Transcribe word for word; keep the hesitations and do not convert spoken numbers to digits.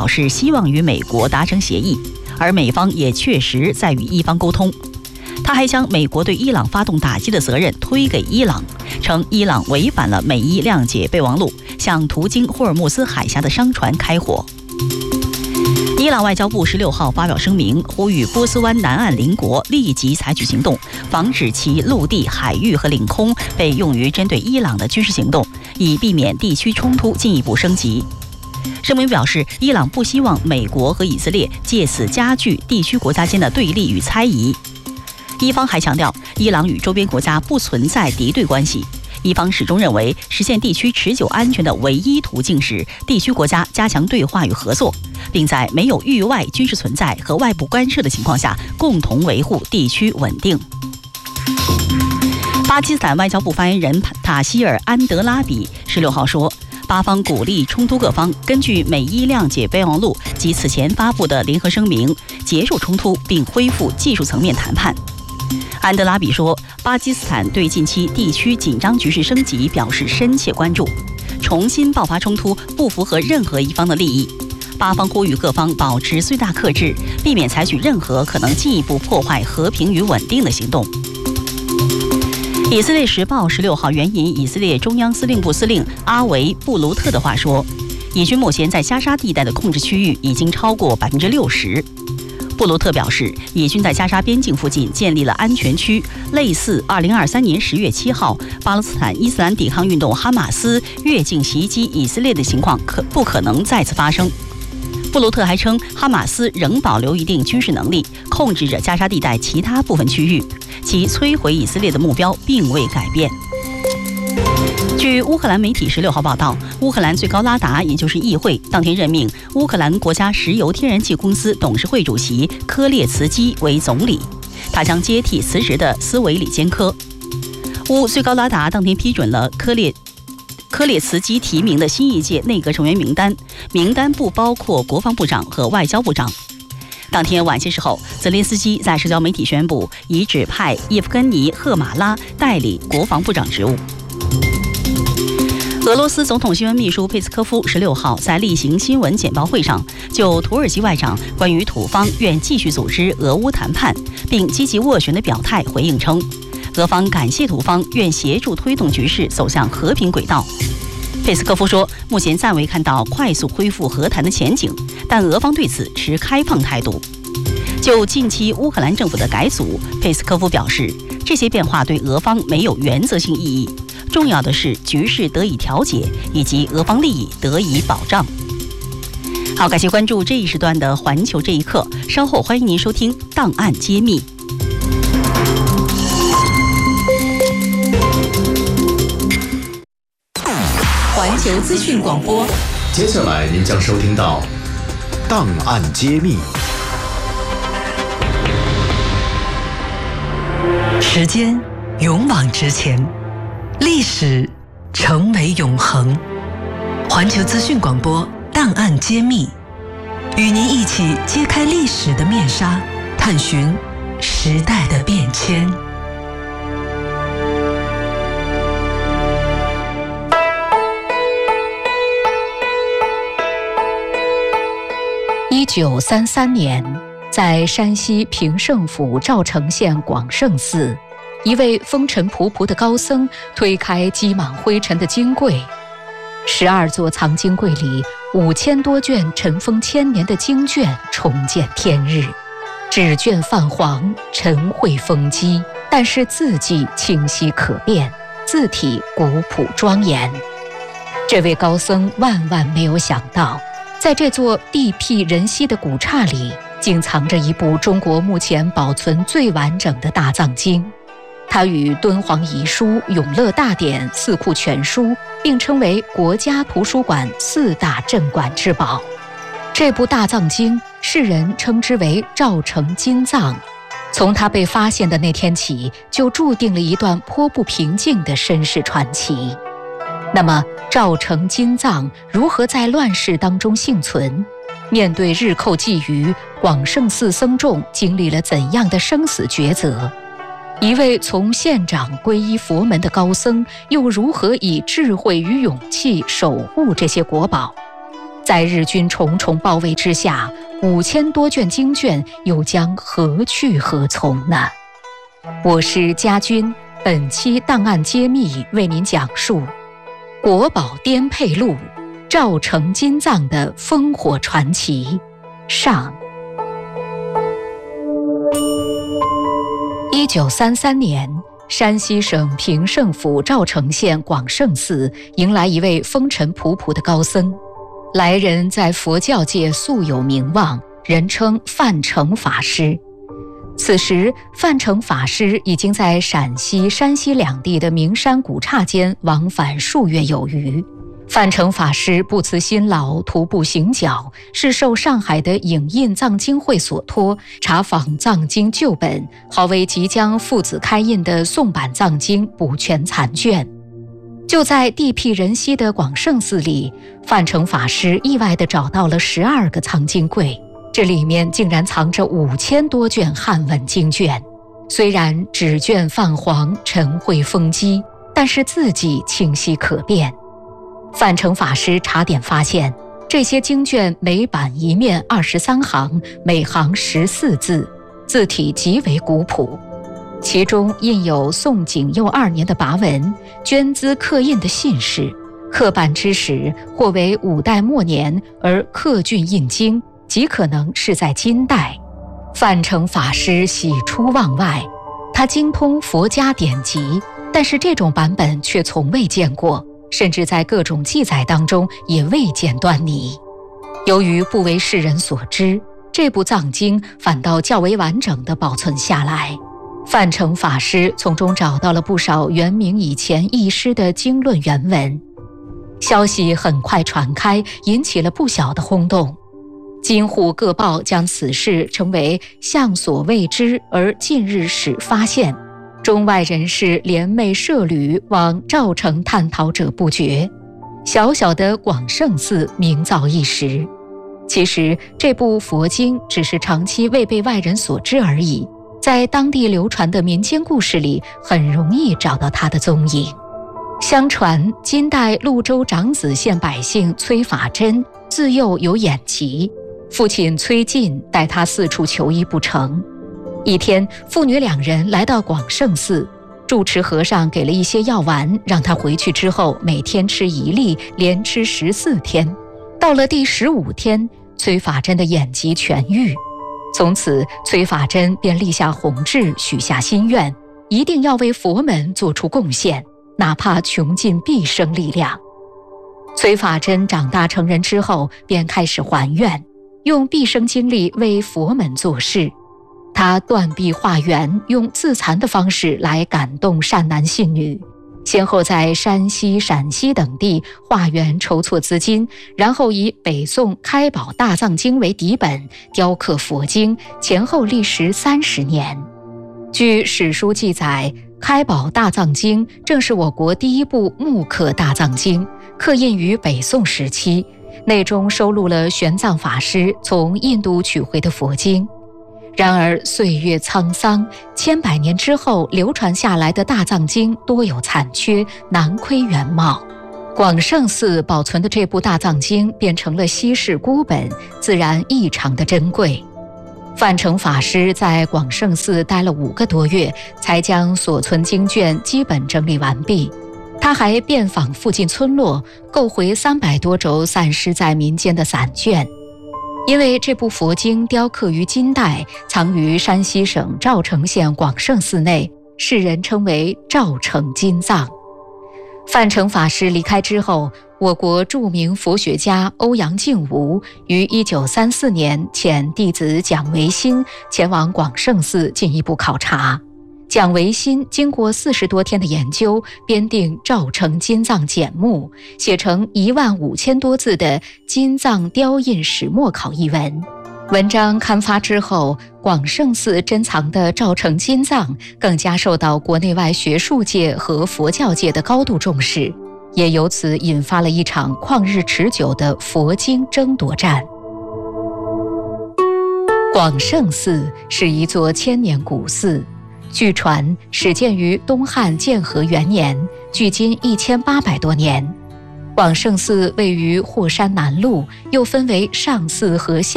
表示希望与美国达成协议，而美方也确实在与伊方沟通。他还将美国对伊朗发动打击的责任推给伊朗，称伊朗违反了美伊谅解备忘录，向途经霍尔木兹海峡的商船开火。伊朗外交部十六号发表声明，呼吁波斯湾南岸邻国立即采取行动，防止其陆地、海域和领空被用于针对伊朗的军事行动，以避免地区冲突进一步升级。声明表示，伊朗不希望美国和以色列借此加剧地区国家间的对立与猜疑。伊方还强调，伊朗与周边国家不存在敌对关系。伊方始终认为，实现地区持久安全的唯一途径是地区国家加强对话与合作，并在没有域外军事存在和外部干涉的情况下，共同维护地区稳定。巴基斯坦外交部发言人塔希尔·安德拉比十六号说，巴方鼓励冲突各方根据美伊谅解备忘录及此前发布的联合声明结束冲突，并恢复技术层面谈判。安德拉比说，巴基斯坦对近期地区紧张局势升级表示深切关注，重新爆发冲突不符合任何一方的利益。巴方呼吁各方保持最大克制，避免采取任何可能进一步破坏和平与稳定的行动。以色列时报十六号援引以色列中央司令部司令阿维布卢特的话说，以军目前在加沙地带的控制区域已经超过百分之六十。布卢特表示，以军在加沙边境附近建立了安全区，类似二零二三年十月七号巴勒斯坦伊斯兰抵抗运动哈马斯越境袭击以色列的情况可不可能再次发生。布卢特还称，哈马斯仍保留一定军事能力，控制着加沙地带其他部分区域，其摧毁以色列的目标并未改变。据乌克兰媒体十六号报道，乌克兰最高拉达，也就是议会，当天任命乌克兰国家石油天然气公司董事会主席科列茨基为总理，他将接替辞职的斯维里坚科。乌最高拉达当天批准了科列科列茨基提名的新一届内阁成员名单，名单不包括国防部长和外交部长。当天晚些时候，泽连斯基在社交媒体宣布，已指派叶夫根尼·赫马拉代理国防部长职务。俄罗斯总统新闻秘书佩斯科夫十六号在例行新闻简报会上，就土耳其外长关于土方愿继续组织俄乌谈判并积极斡旋的表态回应称，俄方感谢土方愿协助推动局势走向和平轨道。佩斯科夫说，目前暂未看到快速恢复和谈的前景，但俄方对此持开放态度。就近期乌克兰政府的改组，佩斯科夫表示，这些变化对俄方没有原则性意义，重要的是局势得以调解，以及俄方利益得以保障。好，感谢关注这一时段的环球这一刻，稍后欢迎您收听档案揭秘。环球资讯广播， 接下来您将收听到档案揭秘。 时间勇往直前，历史成为永恒。环球资讯广播档案揭秘，与您一起揭开历史的面纱，探寻时代的变迁。 一九三三年，在山西平胜府赵城县广胜寺，一位风尘仆仆的高僧推开积满灰尘的经柜，十二座藏经柜里五千多卷尘封千年的经卷重见天日，纸卷泛黄，尘秽封积，但是字迹清晰可辨，字体古朴庄严。这位高僧万万没有想到，在这座地僻人稀的古刹里，竟藏着一部中国目前保存最完整的大藏经。它与敦煌遗书、永乐大典、四库全书并称为国家图书馆四大镇馆之宝。这部大藏经，世人称之为赵城金藏。从它被发现的那天起，就注定了一段颇不平静的身世传奇。那么，赵城金藏如何在乱世当中幸存？面对日寇觊觎，广胜寺僧众经历了怎样的生死抉择？一位从县长皈依佛门的高僧，又如何以智慧与勇气守护这些国宝？ 在日军重重包围之下，五千多卷经卷又将何去何从呢？我是家军，本期档案揭秘为您讲述国宝颠沛录赵成金藏的烽火传奇上。一九三三年，山西省平胜府赵城县广胜寺迎来一位风尘仆仆的高僧。来人在佛教界素有名望，人称范成法师。此时范成法师已经在陕西、山西两地的名山古刹间往返数月有余。范成法师不辞辛劳，徒步行脚，是受上海的影印藏经会所托，查访藏经旧本，好为即将父子开印的宋版藏经补全残卷。就在地僻人稀的广胜寺里，范成法师意外地找到了十二个藏经柜，这里面竟然藏着五千多卷汉文经卷。虽然纸卷泛黄，尘秽风积，但是字迹清晰可辨。范成法师查点发现，这些经卷每版一面二十三行，每行十四字，字体极为古朴。其中印有宋景佑二年的跋文，捐资刻印的信士，刻版之时或为五代末年，而刻卷印经极可能是在金代。范成法师喜出望外，他精通佛家典籍，但是这种版本却从未见过，甚至在各种记载当中也未见端倪。由于不为世人所知，这部藏经反倒较为完整地保存下来。范成法师从中找到了不少元明以前译师的经论原文，消息很快传开，引起了不小的轰动。京沪各报将此事称为向所未知而近日始发现，中外人士联袂涉旅，往赵城探讨者不绝。小小的广胜寺名噪一时。其实这部佛经只是长期未被外人所知而已，在当地流传的民间故事里很容易找到它的踪影。相传金代潞州长子县百姓崔法珍自幼有眼疾，父亲崔进带他四处求医不成。一天，父女两人来到广胜寺，住持和尚给了一些药丸，让他回去之后每天吃一粒，连吃十四天。到了第十五天，崔法珍的眼疾痊愈。从此，崔法珍便立下宏志，许下心愿，一定要为佛门做出贡献，哪怕穷尽毕生力量。崔法珍长大成人之后，便开始还愿，用毕生精力为佛门做事。他断臂化缘，用自残的方式来感动善男信女，先后在山西、陕西等地化缘筹措资金，然后以北宋开宝大藏经为底本，雕刻佛经，前后历时三十年。据史书记载，开宝大藏经正是我国第一部木刻大藏经，刻印于北宋时期，内中收录了玄奘法师从印度取回的佛经。然而岁月沧桑，千百年之后流传下来的大藏经多有残缺，难窥原貌。广胜寺保存的这部大藏经变成了稀世孤本，自然异常的珍贵。范成法师在广胜寺待了五个多月，才将所存经卷基本整理完毕。他还遍访附近村落，购回三百多轴散失在民间的散卷。因为这部佛经雕刻于金代，藏于山西省赵城县广胜寺内，世人称为赵成金藏。范成法师离开之后，我国著名佛学家欧阳靖吾于一九三四年遣弟子蒋维新前往广胜寺进一步考察。蒋维新经过四十多天的研究，编定《赵成金藏简目》，写成一万五千多字的《金藏雕印始末考》一文。文章刊发之后，广胜寺珍藏的赵成金藏更加受到国内外学术界和佛教界的高度重视，也由此引发了一场旷日持久的佛经争夺战。广胜寺是一座千年古寺，据传始建于东汉建和元年，距今一千八百多年。 广胜寺位于霍山南麓，又分为上寺和下